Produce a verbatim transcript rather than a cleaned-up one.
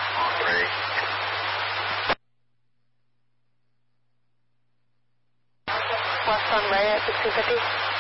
On Ray. West on Ray at sixteen fifty.